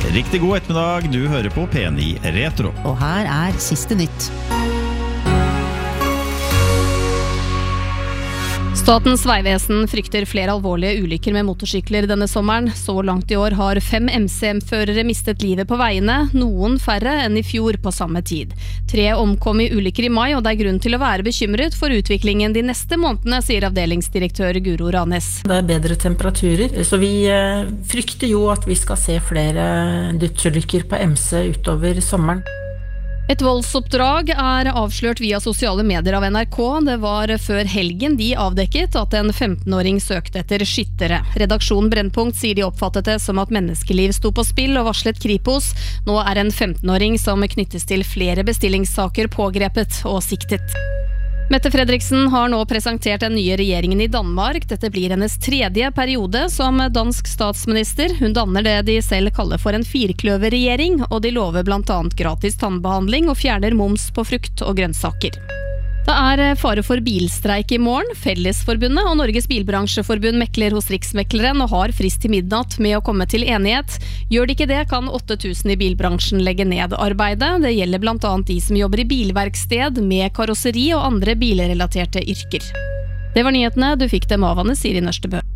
Riktig god ettermiddag, du hører på P9 Retro. Og her siste nytt. Statens vegvesen frykter flere alvorlige ulykker med motorsykler denne sommeren. Så langt i år har 5 MCM-førere mistet livet på veiene, noen færre enn i fjor på samme tid. 3 omkom i ulykker i mai, og det er grunn til å være bekymret for utviklingen de neste månedene, sier avdelingsdirektør Guro Ranes. Det er bedre temperaturer, så vi frykter jo at vi skal se flere dødsulykker på MC utover sommeren. Et voldsoppdrag er avslørt via sosiale medier av NRK. Det var før helgen de avdekket at en 15-åring søkte etter skyttere. Redaksjonen Brennpunkt sier de oppfattet det som at menneskeliv sto på spill og varslet Kripos. Nå er en 15-åring som knyttes til flere bestillingssaker pågrepet og siktet. Mette Fredriksen har nå presentert den nye regjeringen i Danmark. Dette blir hennes 3. periode som dansk statsminister. Hun danner det de selv kaller for en firkløverregjering, og de lover blant annet gratis tannbehandling og fjerner moms på frukt og grønnsaker. Det er fare for bilstreik i morgen. Fellesforbundet og Norges bilbransjeforbund mekler hos Riksmekleren og har frist til midnatt med å komme til enighet. Gjør de ikke det, kan 8000 i bilbransjen legge ned arbeidet. Det gjelder blant annet de som jobber i bilverksted med karosseri og andre bilrelaterte yrker. Det var nyhetene, du fikk dem av Anne Siri Nørstebø.